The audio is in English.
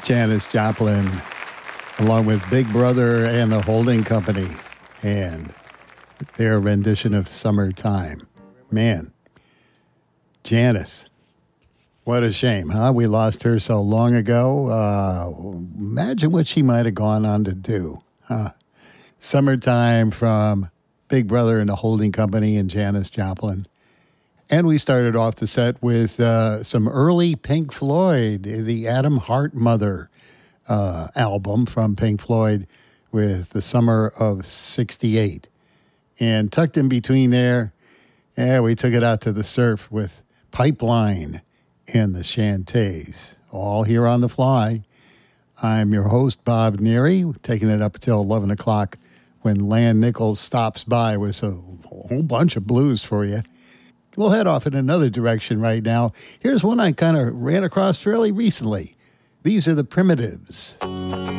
Janis Joplin, along with Big Brother and the Holding Company, and their rendition of Summertime. Man, Janis, what a shame, huh? We lost her so long ago. Imagine what she might have gone on to do, huh? Summertime from Big Brother and the Holding Company and Janis Joplin. And we started off the set with some early Pink Floyd, the Adam Hart Mother album from Pink Floyd with the summer of '68. And tucked in between there, we took it out to the surf with Pipeline and the Shantays, all here on The Fly. I'm your host, Bob Neary, taking it up until 11 o'clock when Lan Nichols stops by with a whole bunch of blues for you. We'll head off in another direction right now. Here's one I kind of ran across fairly recently. These are the Primitives.